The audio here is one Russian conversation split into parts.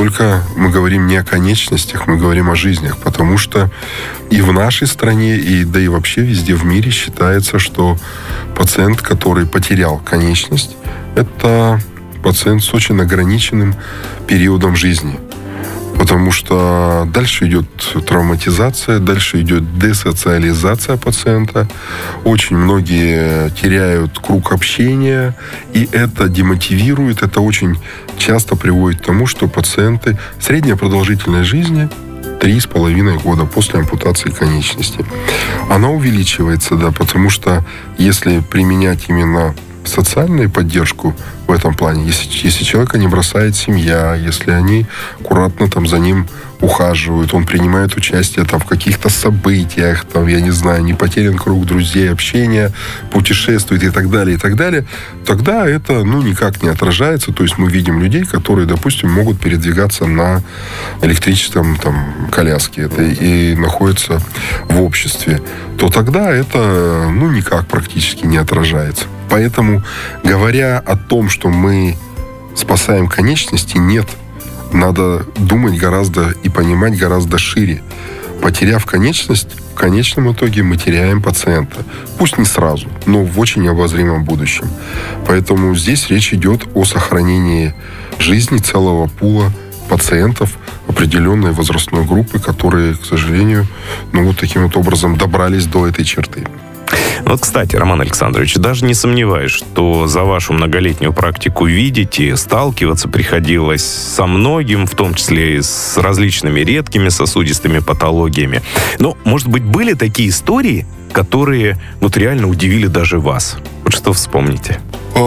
только мы говорим не о конечностях, мы говорим о жизнях, потому что и в нашей стране, да и вообще везде в мире считается, что пациент, который потерял конечность, это пациент с очень ограниченным периодом жизни. Потому что дальше идет травматизация, дальше идет десоциализация пациента. Очень многие теряют круг общения, и это демотивирует, это очень часто приводит к тому, что пациенты, средняя продолжительность жизни 3,5 года после ампутации конечности. Она увеличивается, да, потому что если применять именно социальную поддержку в этом плане, если человека не бросает семья, если они аккуратно там за ним ухаживают, он принимает участие там в каких-то событиях, там, я не знаю, не потерян круг друзей, общения, путешествует и так далее, тогда это, никак не отражается. То есть мы видим людей, которые, допустим, могут передвигаться на электрическом там коляске и находятся в обществе, то тогда это, никак практически не отражается. Поэтому, говоря о том, что мы спасаем конечности, нет. Надо думать гораздо и понимать гораздо шире. Потеряв конечность, в конечном итоге мы теряем пациента. Пусть не сразу, но в очень обозримом будущем. Поэтому здесь речь идет о сохранении жизни целого пула пациентов определенной возрастной группы, которые, к сожалению, таким вот образом добрались до этой черты. Кстати, Роман Александрович, даже не сомневаюсь, что за вашу многолетнюю практику видеть и сталкиваться приходилось со многим, в том числе и с различными редкими сосудистыми патологиями. Но, может быть, были такие истории, которые реально удивили даже вас? Вот что вспомните?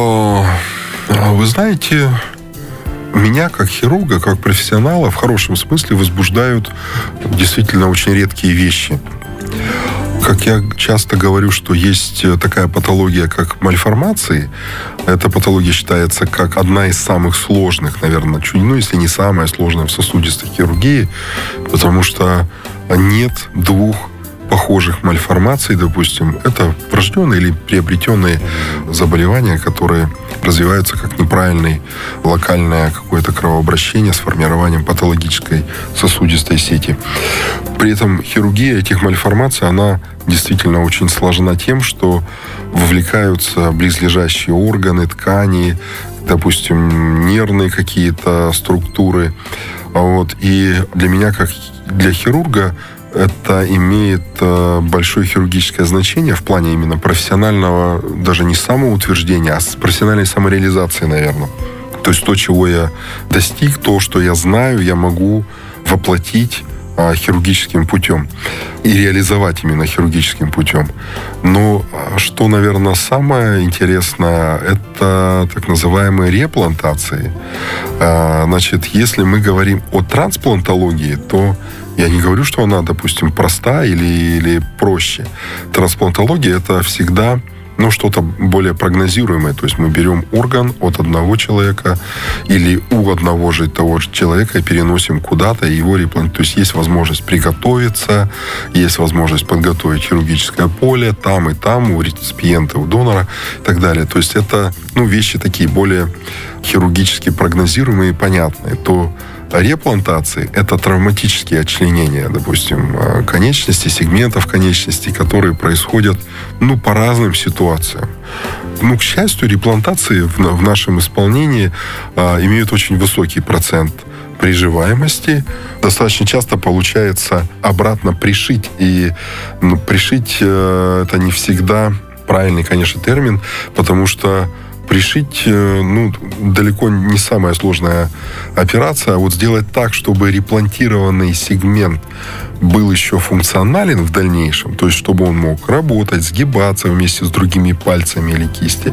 Вы знаете, меня как хирурга, как профессионала в хорошем смысле возбуждают действительно очень редкие вещи. Как я часто говорю, что есть такая патология, как мальформации. Эта патология считается как одна из самых сложных, наверное, если не самая сложная в сосудистой хирургии, потому что нет двух похожих мальформаций, допустим. Это врожденные или приобретенные заболевания, которые развиваются как неправильное локальное какое-то кровообращение с формированием патологической сосудистой сети. При этом хирургия этих мальформаций, она действительно очень сложна тем, что вовлекаются близлежащие органы, ткани, допустим, нервные какие-то структуры. И для меня, как для хирурга, это имеет большое хирургическое значение в плане именно профессионального, даже не самоутверждения, а профессиональной самореализации, наверное. То есть то, чего я достиг, то, что я знаю, я могу воплотить хирургическим путем и реализовать именно хирургическим путем. Но что, наверное, самое интересное, это так называемые реплантации. Значит, если мы говорим о трансплантологии, то я не говорю, что она, допустим, проста или проще. Трансплантология – это всегда что-то более прогнозируемое. То есть мы берем орган от одного человека или у одного же того же человека и переносим куда-то, и его реплантируем. То есть есть возможность приготовиться, есть возможность подготовить хирургическое поле там и там, у реципиента, у донора и так далее. То есть это вещи такие более хирургически прогнозируемые и понятные. То реплантации – это травматические отчленения, допустим, конечностей, сегментов конечностей, которые происходят, по разным ситуациям. К счастью, реплантации в нашем исполнении имеют очень высокий процент приживаемости. Достаточно часто получается обратно пришить. И пришить это не всегда правильный, конечно, термин, потому что пришить, далеко не самая сложная операция, а вот сделать так, чтобы реплантированный сегмент был еще функционален в дальнейшем, то есть чтобы он мог работать, сгибаться вместе с другими пальцами или кисти.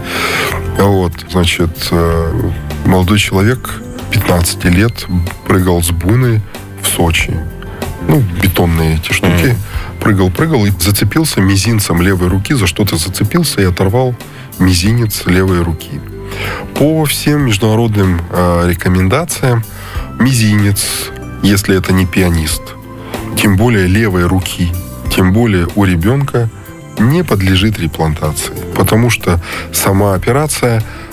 Значит, молодой человек 15 лет прыгал с буны в Сочи. Бетонные эти штуки. Прыгал и зацепился мизинцем левой руки, за что-то зацепился и оторвал мизинец левой руки. По всем международным рекомендациям, мизинец, если это не пианист, тем более левой руки, тем более у ребенка, не подлежит реплантации. Потому что сама операция,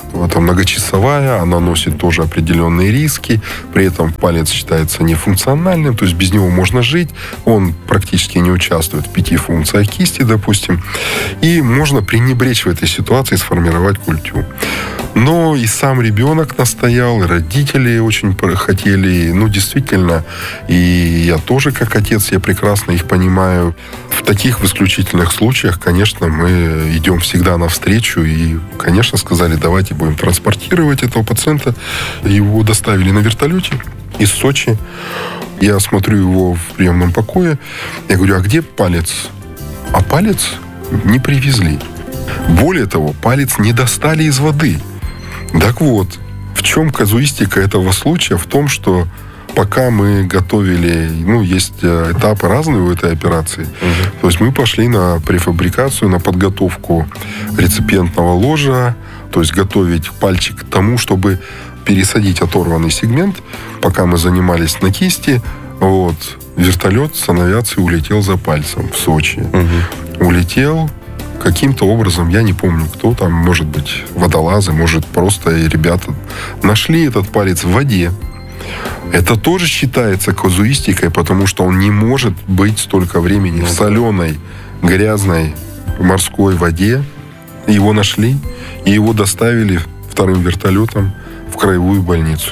это многочасовая, она носит тоже определенные риски, при этом палец считается нефункциональным, то есть без него можно жить, он практически не участвует в 5 функциях кисти, допустим, и можно пренебречь в этой ситуации, сформировать культю. Но и сам ребенок настоял, и родители очень хотели, действительно, и я тоже, как отец, я прекрасно их понимаю. В таких исключительных случаях, конечно, мы идем всегда навстречу, и, конечно, сказали, давайте будем транспортировать этого пациента. Его доставили на вертолете из Сочи. Я смотрю его в приемном покое, я говорю, а где палец? А палец не привезли. Более того, палец не достали из воды. Так вот, в чем казуистика этого случая? В том, что пока мы готовили, есть этапы разные у этой операции. То есть мы пошли на префабрикацию, на подготовку реципиентного ложа, то есть готовить пальчик к тому, чтобы пересадить оторванный сегмент. Пока мы занимались на кисти, вертолет с авиации улетел за пальцем в Сочи. Улетел. Каким-то образом, я не помню, кто там, может быть, водолазы, может, просто ребята нашли этот палец в воде. Это тоже считается казуистикой, потому что он не может быть столько времени в соленой, грязной морской воде. Его нашли, и его доставили вторым вертолетом в краевую больницу.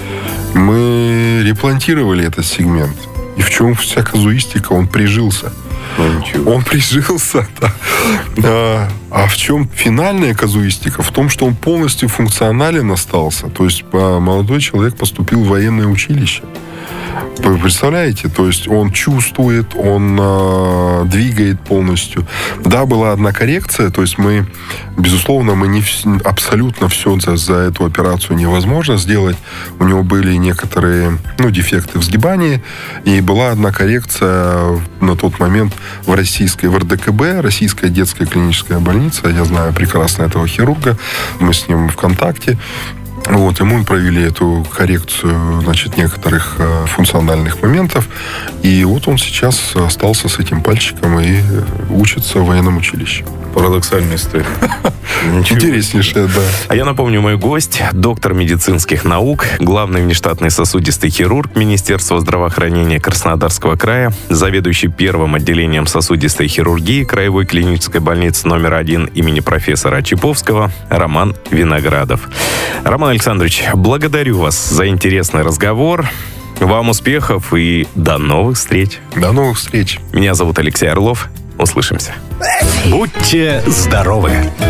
Мы реплантировали этот сегмент. И в чем вся казуистика? Он прижился. Он прижился, да. А в чем финальная казуистика? В том, что он полностью функционален остался. То есть молодой человек поступил в военное училище. Вы представляете? То есть он чувствует, он двигает полностью. Да, была одна коррекция, то есть мы, безусловно, абсолютно все за эту операцию невозможно сделать. У него были некоторые дефекты в сгибании, и была одна коррекция на тот момент в РДКБ, Российская детская клиническая больница. Я знаю прекрасно этого хирурга, мы с ним в контакте. И мы провели эту коррекцию, некоторых функциональных моментов. И он сейчас остался с этим пальчиком и учится в военном училище. Парадоксальная история. Интереснейшая, да. А я напомню, мой гость, доктор медицинских наук, главный внештатный сосудистый хирург Министерства здравоохранения Краснодарского края, заведующий первым отделением сосудистой хирургии Краевой клинической больницы номер 1 имени профессора Чиповского Роман Виноградов. Роман Александрович, благодарю вас за интересный разговор. Вам успехов и до новых встреч. До новых встреч. Меня зовут Алексей Орлов. Услышимся. Будьте здоровы.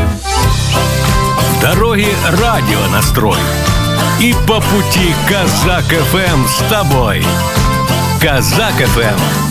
В дороге радионастрой. И по пути Казак ФМ с тобой. Казак ФМ.